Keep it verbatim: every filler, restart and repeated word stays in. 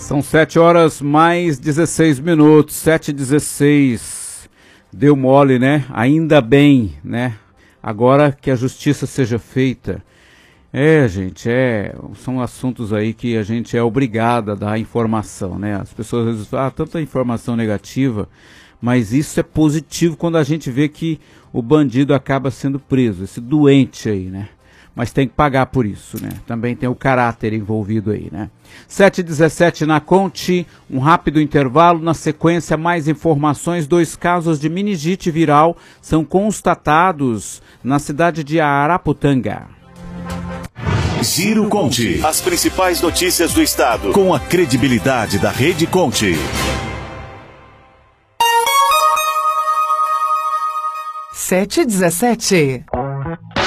São sete horas mais dezesseis minutos, sete e dezesseis. Deu mole, né? Ainda bem, né? Agora que a justiça seja feita. É, gente, é, são assuntos aí que a gente é obrigado a dar informação, né? As pessoas às vezes falam, ah, tanta informação negativa, mas isso é positivo quando a gente vê que o bandido acaba sendo preso, esse doente aí, né? Mas tem que pagar por isso, né? Também tem o caráter envolvido aí, né? sete e dezessete na Conte, um rápido intervalo, na sequência mais informações, dois casos de meningite viral são constatados na cidade de Araputanga. Giro Conte, as principais notícias do estado, com a credibilidade da Rede Conte. sete e dezessete.